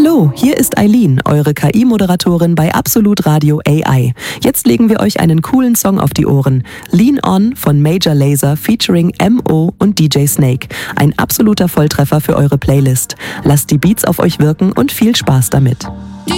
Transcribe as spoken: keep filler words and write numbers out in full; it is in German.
Hallo, hier ist Eileen, eure K I-Moderatorin bei Absolut Radio A I. Jetzt legen wir euch einen coolen Song auf die Ohren. Lean On von Major Lazer featuring M O und D J Snake. Ein absoluter Volltreffer für eure Playlist. Lasst die Beats auf euch wirken und viel Spaß damit.